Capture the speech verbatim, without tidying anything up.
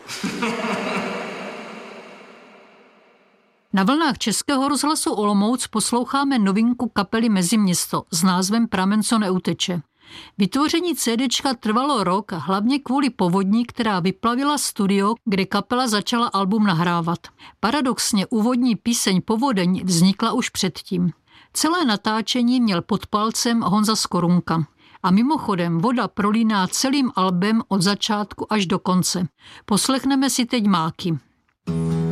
Na vlnách Českého rozhlasu Olomouc posloucháme novinku kapely Meziměsto s názvem Pramen, co neuteče. Vytvoření CDčka trvalo rok hlavně kvůli povodní, která vyplavila studio, kde kapela začala album nahrávat. Paradoxně úvodní píseň Povodeň vznikla už předtím. Celé natáčení měl pod palcem Honza Skorunka. A mimochodem voda prolíná celým albem od začátku až do konce. Poslechneme si teď máky.